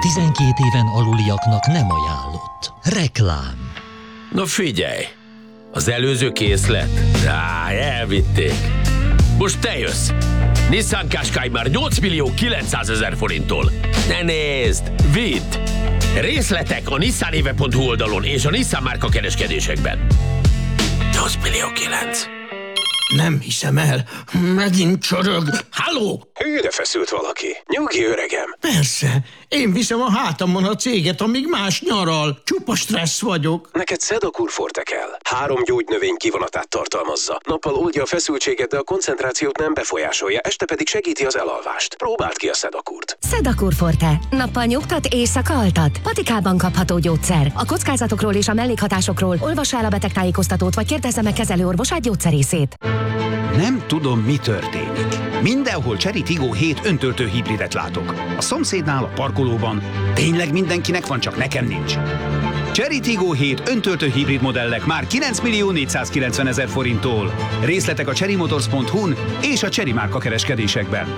12 éven aluliaknak nem ajánlott. Reklám. Na figyelj! Az előző készlet? Elvitték. Most te jössz! Nissan Qashqai már 8 millió 900 000 forinttól. Ne nézd! Vidd! Részletek a nissanéve.hu oldalon és a Nissan márka kereskedésekben. 8 millió 9. Nem hiszem el. Megint csorog. Halló? Hűre feszült valaki. Nyugi, öregem. Persze. Én viszem a hátamon a céget, amíg más nyaral. Csupa stressz vagyok. Neked Sedakur Forte kell. 3 gyógynövény kivonatát tartalmazza. Nappal oldja a feszültséget, de a koncentrációt nem befolyásolja, este pedig segíti az elalvást. Próbáld ki a Sedakurt. Sedakur Forte. Nappal nyugtat, éjszaka altat. Patikában kapható gyógyszer. A kockázatokról és a mellékhatásokról olvassa el a betegtájékoztatót, vagy kérdezze meg kezelőorvosát, gyógyszerészét. Nem tudom, mi történik. Mindenhol Chery Tiggo 7 öntöltő hibridet látok. A szomszédnál, a parkolóban. Tényleg mindenkinek van, csak nekem nincs. Chery Tiggo 7 öntöltő hibrid modellek már 9 millió 490 000 forinttól. Részletek a cherrymotors.hu-n és a Chery márka kereskedésekben.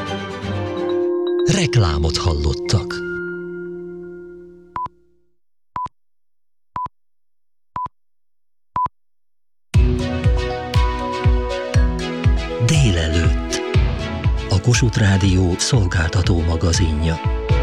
Reklámot hallottak. Délelőtt. A Kossuth Rádió szolgáltató magazinja.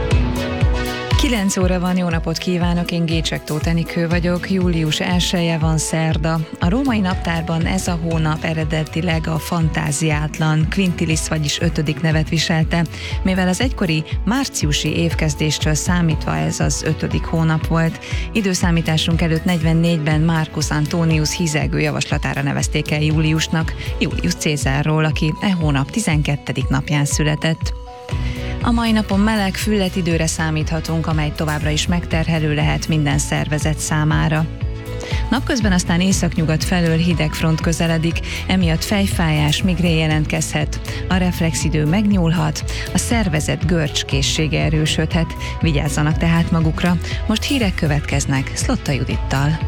9 óra van, jó napot kívánok, én Gécsek Tóth Enikő vagyok, július 1-e van, szerda. A római naptárban ez a hónap eredetileg a fantáziátlan Quintilis, vagyis 5. nevet viselte, mivel az egykori márciusi évkezdéstől számítva ez az 5. hónap volt. Időszámításunk előtt 44-ben Marcus Antonius hízelgő javaslatára nevezték el júliusnak, Julius Cézárról, aki e hónap 12. napján született. A mai napon meleg fülletidőre számíthatunk, amely továbbra is megterhelő lehet minden szervezet számára. Napközben aztán északnyugat felől hideg front közeledik, emiatt fejfájás, migrén jelentkezhet, a reflexidő megnyúlhat, a szervezet görcskészsége erősödhet, vigyázzanak tehát magukra. Most hírek következnek Szlotta Judittal.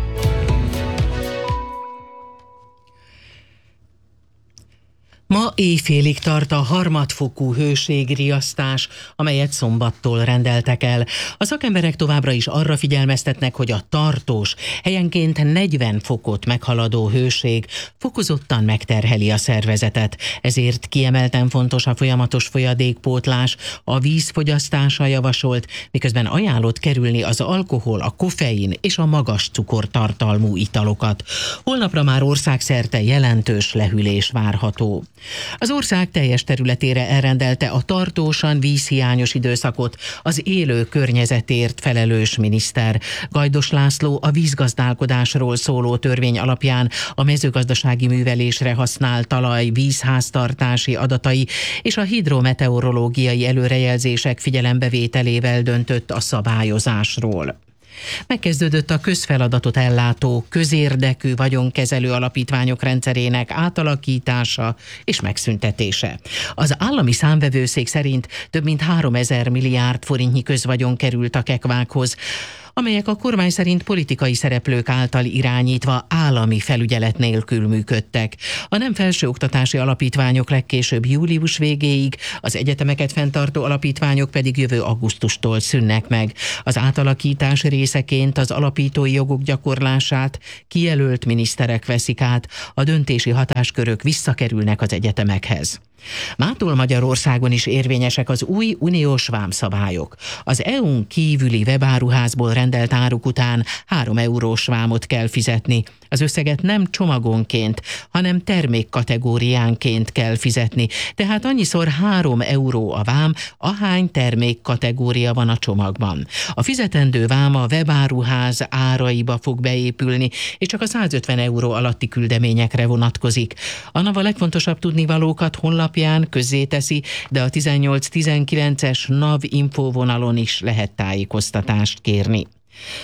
Ma éjfélig tart a harmadfokú hőségriasztás, amelyet szombattól rendeltek el. A szakemberek továbbra is arra figyelmeztetnek, hogy a tartós, helyenként 40 fokot meghaladó hőség fokozottan megterheli a szervezetet. Ezért kiemelten fontos a folyamatos folyadékpótlás, a vízfogyasztása javasolt, miközben ajánlott kerülni az alkohol, a koffein és a magas cukortartalmú italokat. Holnapra már országszerte jelentős lehűlés várható. Az ország teljes területére elrendelte a tartósan vízhiányos időszakot az élő környezetért felelős miniszter. Gajdos László a vízgazdálkodásról szóló törvény alapján a mezőgazdasági művelésre használt talaj vízháztartási adatai és a hidrometeorológiai előrejelzések figyelembevételével döntött a szabályozásról. Megkezdődött a közfeladatot ellátó, közérdekű vagyonkezelő alapítványok rendszerének átalakítása és megszüntetése. Az állami számvevőszék szerint több mint 3000 milliárd forintnyi közvagyon került a kekvákhoz, amelyek a kormány szerint politikai szereplők által irányítva állami felügyelet nélkül működtek. A nem felsőoktatási alapítványok legkésőbb július végéig, az egyetemeket fenntartó alapítványok pedig jövő augusztustól szűnnek meg. Az átalakítás részeként az alapítói jogok gyakorlását kijelölt miniszterek veszik át, a döntési hatáskörök visszakerülnek az egyetemekhez. Mától Magyarországon is érvényesek az új uniós vámszabályok. Az EU-n kívüli webáruházból rendelt áruk után 3 eurós vámot kell fizetni. Az összeget nem csomagonként, hanem termékkategóriánként kell fizetni. Tehát annyiszor 3 euró a vám, ahány termékkategória van a csomagban. A fizetendő vám a webáruház áraiba fog beépülni, és csak a 150 euró alatti küldeményekre vonatkozik. A NAV a legfontosabb tudnivalókat honlapján közzéteszi, de a 18-19-es NAV infóvonalon is lehet tájékoztatást kérni.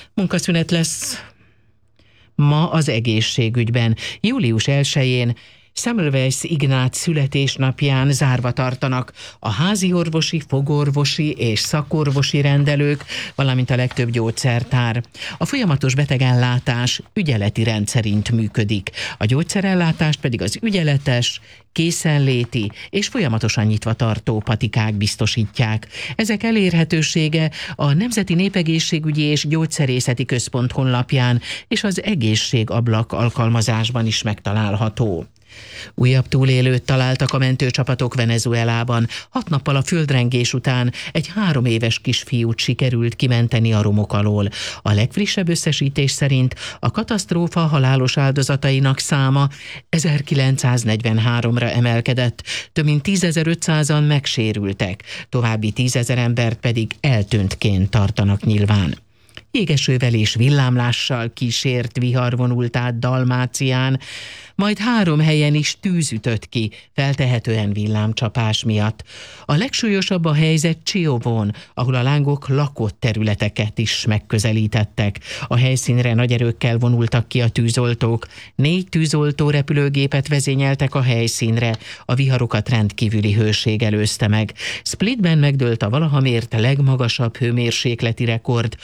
Munkaszünet lesz ma az egészségügyben. Július 1-én Semmelweis Ignác születésnapján zárva tartanak a házi orvosi, fogorvosi és szakorvosi rendelők, valamint a legtöbb gyógyszertár. A folyamatos betegellátás ügyeleti rend szerint működik, a gyógyszerellátást pedig az ügyeletes, készenléti és folyamatosan nyitva tartó patikák biztosítják. Ezek elérhetősége a Nemzeti Népegészségügyi és Gyógyszerészeti Központ honlapján és az Egészségablak alkalmazásban is megtalálható. Újabb túlélőt találtak a mentőcsapatok Venezuelában. 6 nappal a földrengés után egy 3 éves kisfiút sikerült kimenteni a romok alól. A legfrissebb összesítés szerint a katasztrófa halálos áldozatainak száma 1943-ra emelkedett, több mint 10.500-an megsérültek, további 10.000 embert pedig eltűntként tartanak nyilván. Jégesővel és villámlással kísért vihar vonult át Dalmácián, majd 3 helyen is tűz ütött ki, feltehetően villámcsapás miatt. A legsúlyosabb a helyzet Csiovón, ahol a lángok lakott területeket is megközelítettek. A helyszínre nagy erőkkel vonultak ki a tűzoltók. 4 tűzoltó repülőgépet vezényeltek a helyszínre, a viharokat rendkívüli hőség előzte meg. Splitben megdőlt a valaha mért legmagasabb hőmérsékleti rekord,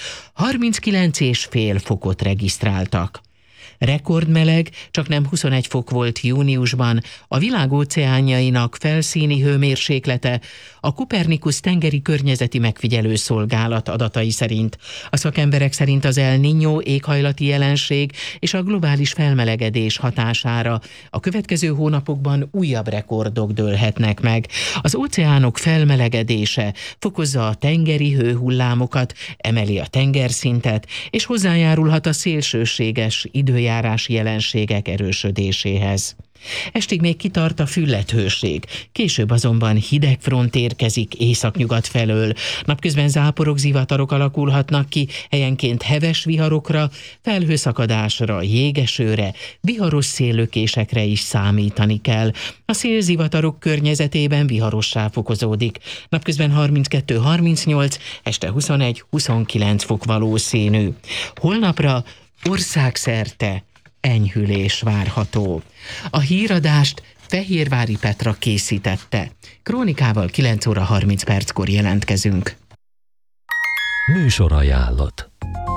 39,5 fokot regisztráltak. Rekordmeleg, csak nem 21 fok volt júniusban, a világ óceánjainak felszíni hőmérséklete a Copernicus tengeri környezeti megfigyelő szolgálat adatai szerint. A szakemberek szerint az El Niño éghajlati jelenség és a globális felmelegedés hatására a következő hónapokban újabb rekordok dőlhetnek meg. Az óceánok felmelegedése fokozza a tengeri hőhullámokat, emeli a tengerszintet, és hozzájárulhat a szélsőséges időjárási jelenségek erősödéséhez. Estig még kitart a füllethőség, később azonban hideg front érkezik északnyugat felől. Napközben záporok, zivatarok alakulhatnak ki, helyenként heves viharokra, felhőszakadásra, jégesőre, viharos széllökésekre is számítani kell. A szélzivatarok környezetében viharossá fokozódik. Napközben 32-38, este 21-29 fok valószínű. Holnapra országszerte enyhülés várható. A híradást Fehérvári Petra készítette. Krónikával 9 óra 30 perckor jelentkezünk. Műsorajánlat.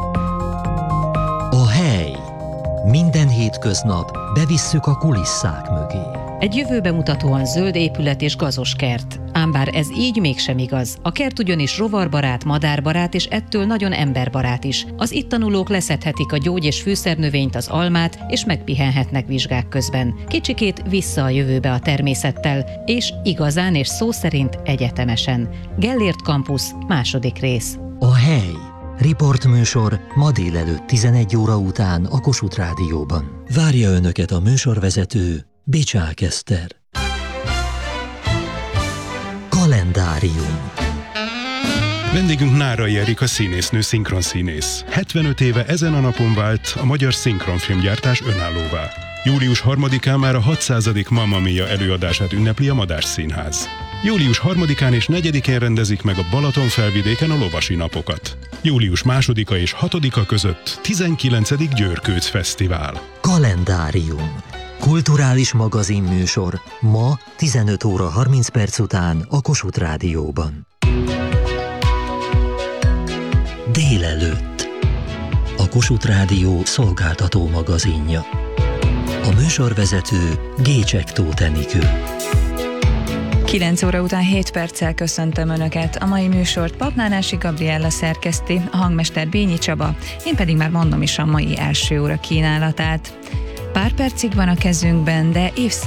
A hely. Minden hétköznap bevisszük a kulisszák mögé. Egy jövőbe mutatóan zöld épület és gazos kert. Ám bár ez így mégsem igaz. A kert ugyanis rovarbarát, madárbarát és ettől nagyon emberbarát is. Az itt tanulók leszedhetik a gyógy- és fűszernövényt, az almát, és megpihenhetnek vizsgák közben. Kicsikét vissza a jövőbe a természettel, és igazán és szó szerint egyetemesen. Gellért Campus, 2. rész. A hely. Riportműsor ma délelőtt 11 óra után a Kossuth Rádióban. Várja Önöket a műsorvezető, Bicsák Eszter. Kalendárium. Vendégünk Nárai Erika színésznő, szinkronszínész. 75 éve ezen a napon vált a magyar szinkronfilmgyártás önállóvá. Július 3-án már a 600. Mamma Mia előadását ünnepli a Madách Színház. Július 3-án és 4-én rendezik meg a Balatonfelvidéken a Lovasi Napokat. Július 2-a és 6-a között 19. Győrkőc Fesztivál. Kalendárium. Kulturális magazinműsor ma 15 óra 30 perc után a Kossuth Rádióban. Délelőtt. A Kossuth Rádió szolgáltató magazinja. A műsorvezető Gécsek Tóth Enikő. 9 óra után 7 perccel köszöntöm Önöket. A mai műsort Papnánási Gabriella szerkeszti, a hangmester Bényi Csaba, én pedig már mondom is a mai első óra kínálatát. Pár percig van a kezünkben, de